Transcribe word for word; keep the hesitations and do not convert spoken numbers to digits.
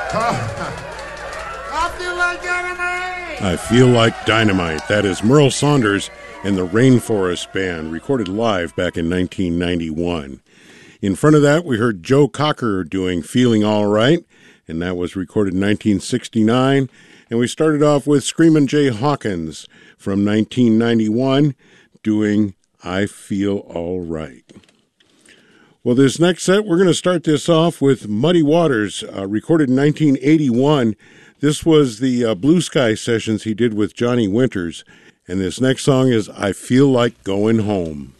I feel like dynamite. I feel like dynamite. That is Merle Saunders and the Rainforest Band, recorded live back in nineteen ninety-one. In front of that, we heard Joe Cocker doing Feeling All Right, and that was recorded in nineteen sixty-nine. And we started off with Screamin' Jay Hawkins from nineteen ninety-one doing I Feel All Right. Well, this next set, we're going to start this off with Muddy Waters, uh, recorded in nineteen eighty-one. This was the uh, Blue Sky sessions he did with Johnny Winters. And this next song is I Feel Like Going Home.